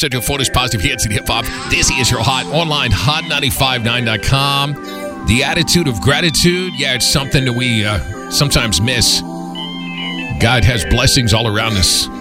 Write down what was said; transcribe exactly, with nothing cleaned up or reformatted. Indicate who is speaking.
Speaker 1: Central Florida's positive hits and hip hop. This is your hot online, hot nine five nine dot com. The attitude of gratitude. Yeah, it's something that we uh, sometimes miss. God has blessings all around us.